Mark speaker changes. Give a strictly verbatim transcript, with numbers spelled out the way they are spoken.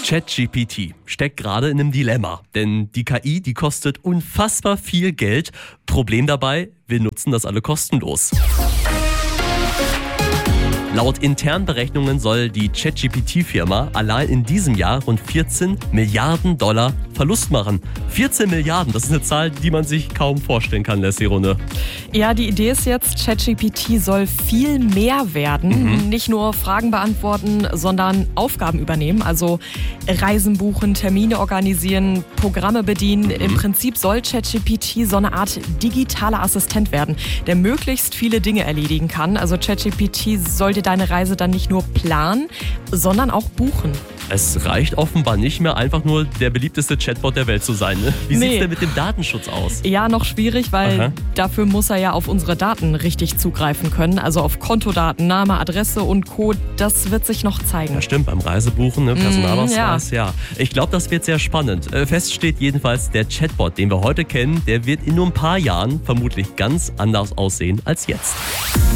Speaker 1: ChatGPT steckt gerade in einem Dilemma, denn die K I, die kostet unfassbar viel Geld. Problem dabei, wir nutzen das alle kostenlos. Laut internen Berechnungen soll die ChatGPT-Firma allein in diesem Jahr rund vierzehn Milliarden Dollar Verlust machen. vierzehn Milliarden, das ist eine Zahl, die man sich kaum vorstellen kann, Leslie Runde.
Speaker 2: Ja, die Idee ist jetzt, ChatGPT soll viel mehr werden.
Speaker 1: Mhm.
Speaker 2: Nicht nur Fragen beantworten, sondern Aufgaben übernehmen. Also Reisen buchen, Termine organisieren, Programme bedienen.
Speaker 1: Mhm.
Speaker 2: Im Prinzip soll ChatGPT so eine Art digitaler Assistent werden, der möglichst viele Dinge erledigen kann. Also ChatGPT sollte deine Reise dann nicht nur planen, sondern auch buchen.
Speaker 1: Es reicht offenbar nicht mehr, einfach nur der beliebteste Chatbot der Welt zu sein. Ne? Wie
Speaker 2: Nee.
Speaker 1: sieht es denn mit dem Datenschutz aus?
Speaker 2: Ja, noch schwierig, weil
Speaker 1: Aha.
Speaker 2: dafür muss er ja auf unsere Daten richtig zugreifen können. Also auf Kontodaten, Name, Adresse und Co. Das wird sich noch zeigen.
Speaker 1: Ja, stimmt, beim Reisebuchen, ne? Personalausweis,
Speaker 2: Mm, ja.
Speaker 1: ja. Ich glaube, das wird sehr spannend. Äh, Fest steht jedenfalls, der Chatbot, den wir heute kennen, der wird in nur ein paar Jahren vermutlich ganz anders aussehen als jetzt.